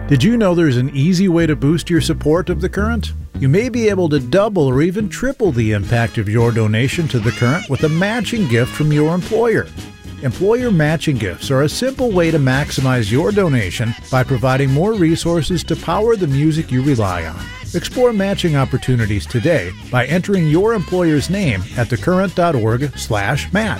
Did you know there's an easy way to boost your support of The Current? You may be able to double or even triple the impact of your donation to The Current with a matching gift from your employer. Employer matching gifts are a simple way to maximize your donation by providing more resources to power the music you rely on. Explore matching opportunities today by entering your employer's name at thecurrent.org/match.